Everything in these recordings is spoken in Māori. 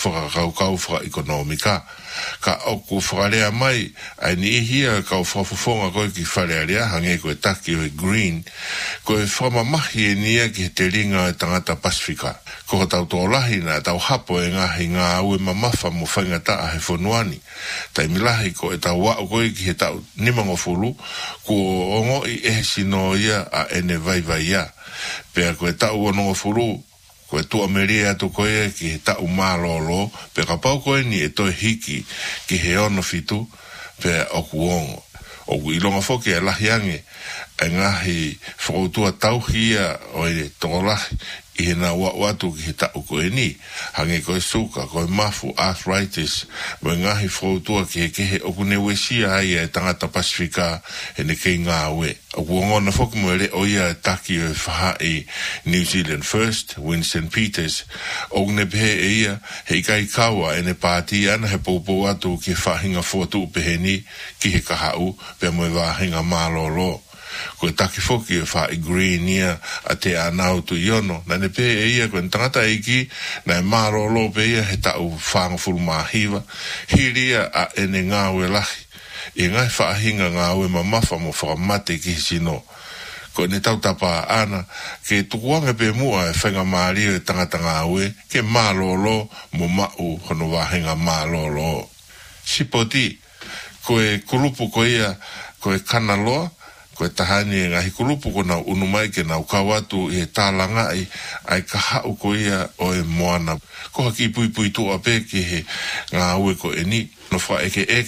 whakakau ekonomika. Ka oku whakalea mai, ai ni hia kau whafufonga koe ki whalearea, hange koe taki o green, koe whamamahi e nia ki te ringa e tangata Pasifika. Ko tau tōlahi na tau hapo e ngā aue mamafa mo whaingata a he whonuani. Tai milahi ko e tau wao koe ki he tau nimango fulu, ko ongo i e sino ia a ene vai ia. Pea ko e tau onongo fulu, ko e tua meria atu koe ki he tau mālolo, pe ka pau koe ni e toi hiki ki he ono fitu, pe oku ongo. Oku ilonga foki e lahi ange, e ngahi whakautua tauhia o e tōlahi, i he nā watu ki he tau koe ni, hange koe suka, koe mafu, arthritis, mo ngahi whakautua ki he kehe oku ne wesia ai e tangata Pasifika e ne kei ngā ue. Oku ngona whoki mo ere o ia taki o e whaha i New Zealand First, Winston Peters, oku ne pehe e ia, he kai kaua e ne pāti ana he poupou atu ki whahinga whotu pehe ni, ki he kahau, pe mo e wāhinga mālolo. Ko e taki whoki e wha i green ia a te anau tu iono, na ne pe e ia koe tangata eiki, na e marolo pe ia he tau whanga furu mahiwa, hiria a ene ngāwe lahi, i ngai whaahinga ngāwe mamafa mo whakamate ki sino. Ko ne tau tapa ana, ke tukuanga pe mua e whenga maario e tangata ngāwe, ke marolo mo mau hono wahenga marolo. Sipoti, ko e kurupu ko ia, ko e kanaloa, ko e tahani e ngahi kulupu ko nau unumai ke nau kawatu i he tālanga ai ka hau ko ia o e moana. Ko haki pui tua pe ki he ngā ue ko e ni. No wha eke e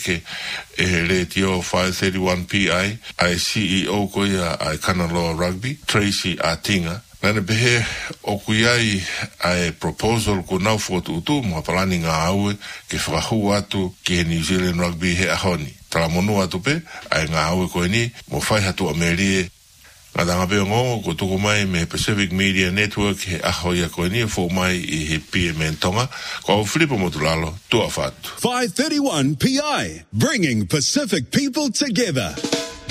he retio 531 PI, ai CEO ko ia ai Kanaloa Rugby, Tracy Atinga. Nane pehe o kuiai ai proposal ko nau fotu utu mua palani ngā aue ke whakahu atu ki he New Zealand Rugby he ahoni. Tala monu atu pe, ai ngā aue koe ni, mo whai hatu Amerie. Ngā tanga peo ngongo ko tuku mai me Pacific Media Network he ahoia koe ni, fō mai i he PMN tonga. Ko au Filipo Motulalo, tua whatu. 531 PI, bringing Pacific people together.